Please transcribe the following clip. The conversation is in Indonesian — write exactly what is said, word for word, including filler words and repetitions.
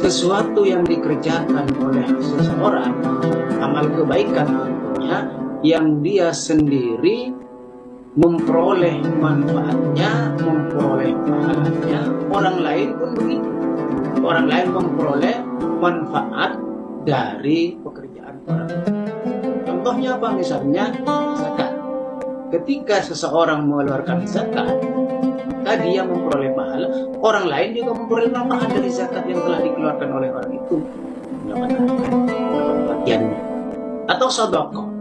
sesuatu yang dikerjakan oleh seseorang, amal kebaikan tentunya, yang dia sendiri memperoleh manfaatnya, memperoleh pahalanya, orang lain pun begitu. Orang lain memperoleh manfaat dari pekerjaan orang lain. Contohnya apa? Misalnya zakat. Ketika seseorang mengeluarkan zakat, maka dia memperoleh pahala, orang lain juga memperoleh manfaat dari zakat yang telah dikeluarkan oleh orang itu, mendapatkan bagiannya. Atau sedekah.